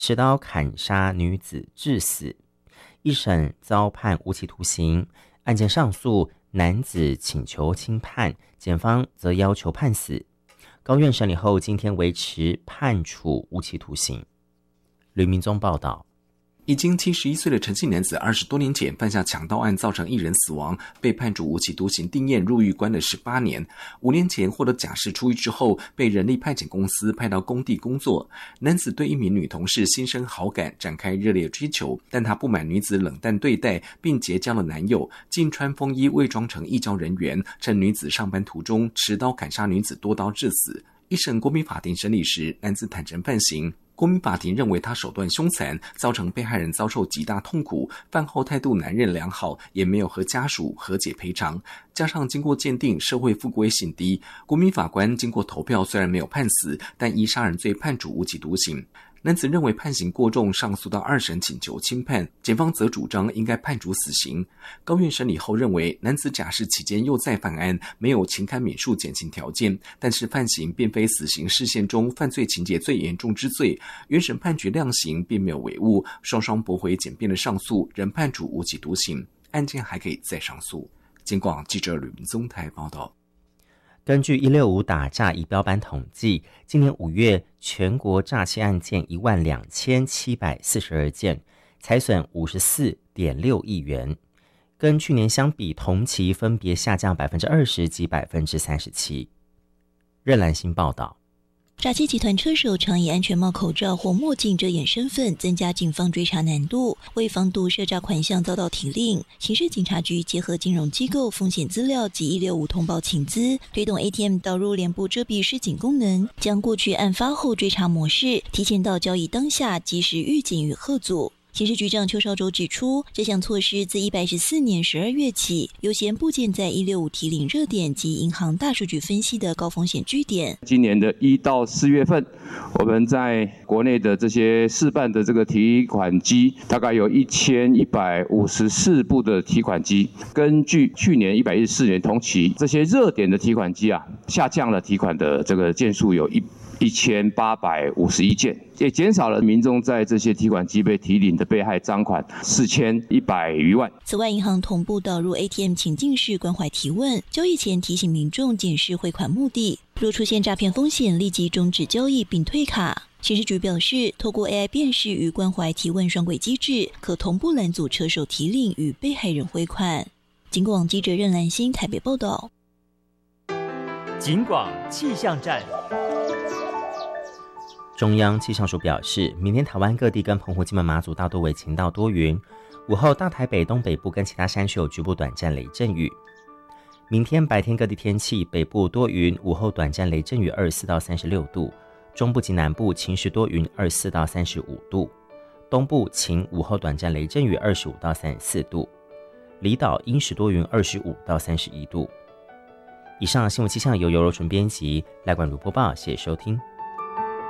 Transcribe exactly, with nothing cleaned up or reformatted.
持刀砍杀女子致死，一审遭判无期徒刑，案件上诉，男子请求轻判，检方则要求判死。高院审理后，今天维持判处无期徒刑。吕明宗报道。 已经七十一岁的陈姓男子，二十多年前犯下强盗案，造成一人死亡，被判处无期徒刑定验入狱，关了十八年。五年前获得假释出狱之后，被人力派遣公司派到工地工作。男子对一名女同事心生好感，展开热烈追求，但他不满女子冷淡对待，并结交了男友，竟穿风衣伪装成义交人员，趁女子上班途中持刀砍杀女子，多刀致死。一审国民法庭审理时，男子坦诚犯行。国民法庭认为他手段凶残，造成被害人遭受极大痛苦，饭后态度难认良好，也没有和家属和解赔偿，加上经过鉴定社会复归性低，国民法官经过投票虽然没有判死，但依杀人罪判处无期徒刑。男子认为判刑过重，上诉到二审请求轻判，检方则主张应该判处死刑。高院审理后认为，男子假释期间又再犯案，没有情堪免恕减刑条件，但是犯行并非死刑视线中犯罪情节最严重之罪，原审判决量刑并没有违误，双双驳回简便的上诉，仍判处无期徒刑，案件还可以再上诉。警广记者吕明宗台报道。 根据一六五打诈仪表板统计，今年五月全国诈欺案件一万两千七百四十二件，财损五十四点六亿元，跟去年相比同期分别下降百分之二十及百分之三十七。任兰心报道。 诈欺集团车手常以安全帽、口罩或墨镜遮掩身份，增加警方追查难度。为防堵涉诈款项遭到提令，刑事警察局结合金融机构风险资料及一六五通报请资，推动 A T M 导入脸部遮蔽示警功能，将过去案发后追查模式提前到交易当下，及时预警与吓阻。刑事局长邱少洲指出，这项措施自一百一十四年十二月起，优先布建在一六五提领热点及银行大数据分析的高风险据点。 今年的一到四月份，我们在国内的这些示范的这个提款机，大概有一千一百五十四部的提款机。根据去年一百一十四年同期，这些热点的提款机啊，下降了提款的这个件数有一。一千八百五十一件，也减少了民众在这些提款机被提领的被害赃款四千一百余万。 此外，银行同步导入 A T M 情境式关怀提问，交易前提醒民众检视汇款目的，若出现诈骗风险，立即终止交易并退卡。刑事局表示，透过 A I 辨识与关怀提问双轨机制，可同步拦阻车手提领与被害人汇款。警广记者任兰心台北报道。 警广气象站。 中央气象署表示，明天台湾各地跟澎湖、金门、马祖大多为晴到多云，午后大台北东北部跟其他山区有局部短暂雷阵雨。明天白天各地天气，北部多云，午后短暂雷阵雨二十四到三十六度，中部及南部晴时多云二十四到三十五度，东部晴，午后短暂雷阵雨二十五到三十四度，离岛阴时多云二十五到三十一度。以上新闻气象由尤柔纯编辑，赖冠如播报，谢谢收听。